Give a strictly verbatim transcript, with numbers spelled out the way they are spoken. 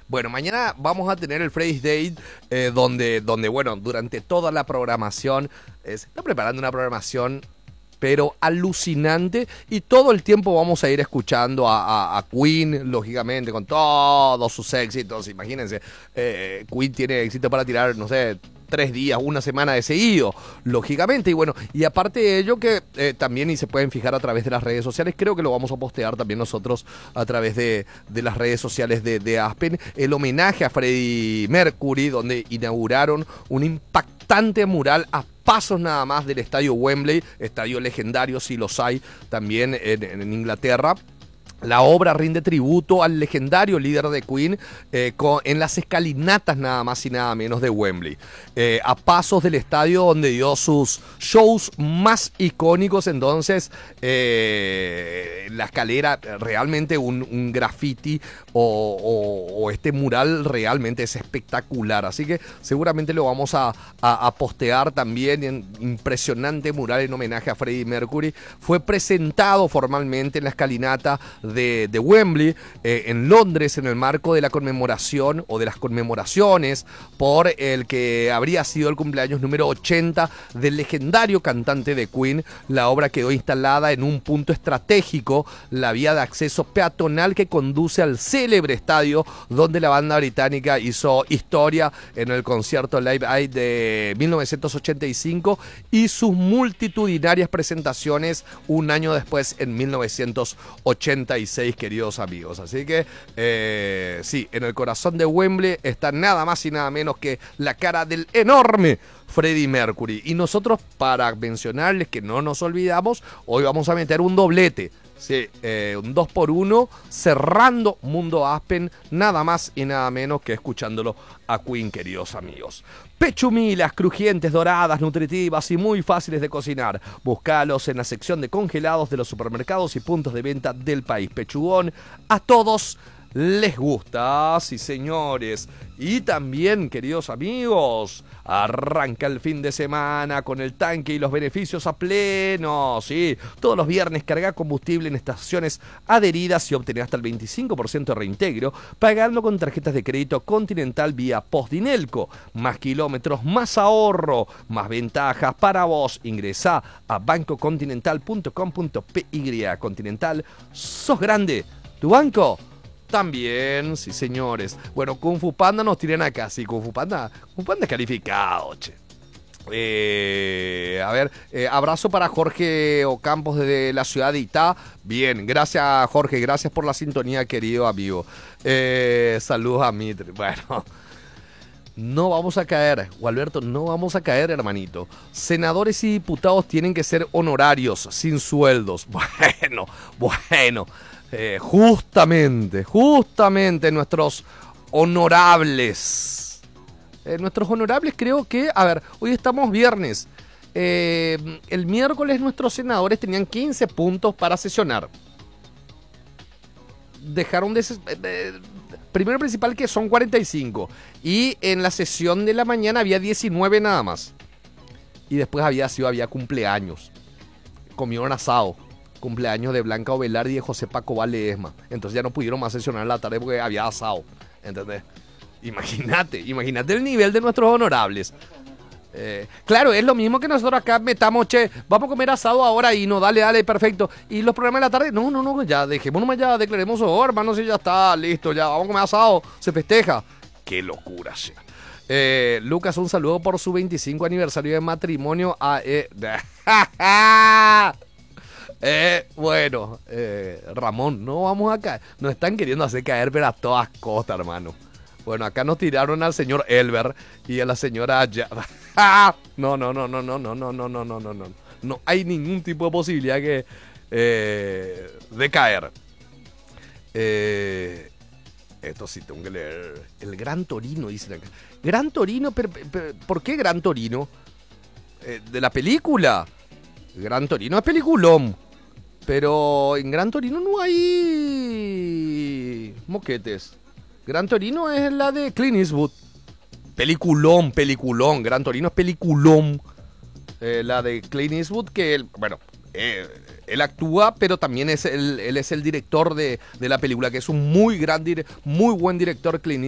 Bueno, mañana vamos a tener el Freddy's Day, eh, donde, donde, bueno, durante toda la programación, eh, se está preparando una programación, pero alucinante, y todo el tiempo vamos a ir escuchando a, a, a Queen, lógicamente, con todos sus éxitos. Imagínense, eh, Queen tiene éxito para tirar, no sé, tres días, una semana de seguido, lógicamente. Y bueno, y aparte de ello que eh, también, y se pueden fijar a través de las redes sociales, creo que lo vamos a postear también nosotros a través de, de las redes sociales de, de Aspen, el homenaje a Freddie Mercury, donde inauguraron un impactante mural a pasos nada más del estadio Wembley, estadio legendario, si los hay, también en, en Inglaterra. La obra rinde tributo al legendario líder de Queen eh, con, en las escalinatas nada más y nada menos de Wembley. Eh, a pasos del estadio donde dio sus shows más icónicos. Entonces, eh, la escalera, realmente un, un graffiti o, o, o este mural realmente es espectacular. Así que seguramente lo vamos a, a, a postear también. En impresionante mural en homenaje a Freddie Mercury. Fue presentado formalmente en la escalinata De, de Wembley, eh, en Londres, en el marco de la conmemoración o de las conmemoraciones por el que habría sido el cumpleaños número ochenta del legendario cantante de Queen. La obra quedó instalada en un punto estratégico, la vía de acceso peatonal que conduce al célebre estadio donde la banda británica hizo historia en el concierto Live Aid de mil novecientos ochenta y cinco y sus multitudinarias presentaciones un año después, en mil novecientos ochenta y seis, queridos amigos. Así que eh, sí, en el corazón de Wembley está nada más y nada menos que la cara del enorme Freddie Mercury. Y nosotros, para mencionarles que no nos olvidamos, hoy vamos a meter un doblete. Sí, eh, un dos por uno, cerrando Mundo Aspen, nada más y nada menos que escuchándolo a Queen, queridos amigos. Pechumilas, crujientes, doradas, nutritivas y muy fáciles de cocinar. Búscalos en la sección de congelados de los supermercados y puntos de venta del país. Pechugón, a todos les gusta, sí señores. Y también, queridos amigos, arranca el fin de semana con el tanque y los beneficios a pleno. Sí, todos los viernes carga combustible en estaciones adheridas y obtener hasta el veinticinco por ciento de reintegro pagando con tarjetas de crédito Continental vía Postdinelco. Más kilómetros, más ahorro, más ventajas para vos. Ingresá a banco continental punto com punto p y. Continental, sos grande. ¿Tu banco? También, sí señores. Bueno, Kung Fu Panda nos tiran acá. Sí, Kung Fu Panda, Kung Fu Panda es calificado, che. Eh, a ver, eh, abrazo para Jorge Ocampos desde la ciudad de Itá. Bien, gracias Jorge, gracias por la sintonía, querido amigo. Eh, saludos a Mitre. Bueno, no vamos a caer, Gualberto, no vamos a caer, hermanito. Senadores y diputados tienen que ser honorarios, sin sueldos. Bueno, bueno. Eh, justamente, justamente nuestros honorables. Eh, nuestros honorables creo que, a ver, hoy estamos viernes. Eh, el miércoles nuestros senadores tenían quince puntos para sesionar. Dejaron de... de primero principal que son cuarenta y cinco. Y en la sesión de la mañana había diecinueve nada más. Y después había sido, había cumpleaños. Comieron asado. Cumpleaños de Blanca Ovelardi y de José Paco Valesma. Entonces ya no pudieron más sesionar en la tarde porque había asado. ¿Entendés? Imagínate, imagínate el nivel de nuestros honorables. Eh, claro, es lo mismo que nosotros acá metamos, che, vamos a comer asado ahora y no, dale, dale, perfecto. Y los programas de la tarde, no, no, no, ya dejémonos nomás, ya declaremos, oh, hermanos, y ya está, listo, ya, vamos a comer asado, se festeja. Qué locura, che. Eh, Lucas, un saludo por su veinticinco aniversario de matrimonio a... Eh, Eh, bueno, eh, Ramón, no vamos a caer. Nos están queriendo hacer caer, pero a todas costas, hermano. Bueno, acá nos tiraron al señor Elber y a la señora... No, no, no, no, no, no, no, no, no, no, no, no. No hay ningún tipo de posibilidad que, eh, de caer. Eh, esto sí tengo que leer. El Gran Torino, dicen acá. Gran Torino, pero, pero, ¿por qué Gran Torino? Eh, de la película. Gran Torino es peliculón. Pero en Gran Torino no hay moquetes. Gran Torino es la de Clint Eastwood. Peliculón, peliculón. Gran Torino es peliculón. Eh, la de Clint Eastwood, que él, bueno, eh, él actúa, pero también es el, él es el director de, de la película, que es un muy gran, muy buen director, Clint Eastwood.